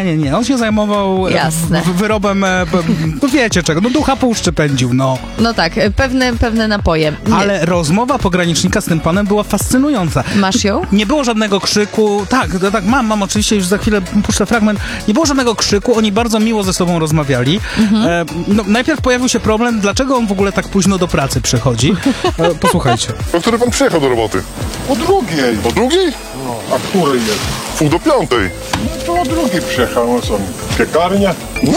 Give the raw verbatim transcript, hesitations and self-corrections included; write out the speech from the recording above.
nie, nie. On się zajmował e, Jasne. w- wyrobem, e, b- no wiecie czego, no ducha puszczy pędził, no. No tak, e, pewne, pewne napoje. Nie. Ale rozmowa pogranicznika z tym panem była fascynująca. Masz ją? Nie było żadnego krzyku. Tak, to tak, mam, mam oczywiście, już za chwilę puszczę fragment. Nie było żadnego krzyku, oni bardzo miło ze sobą rozmawiali. E, no, najpierw pojawił się problem, dlaczego on w ogóle tak późno do pracy przychodzi. E, posłuchajcie. O której pan przyjechał do roboty? O drugiej. O drugiej? No, a której jest? Pół do piątej. No to o drugiej przyjechałem, co? Piekarnia?